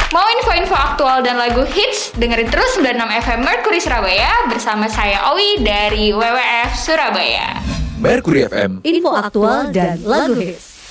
Mau info-info aktual dan lagu hits? Dengerin terus 96 FM Mercury Surabaya bersama saya Owi dari WWF Surabaya. Mercury FM. Info aktual dan lagu hits.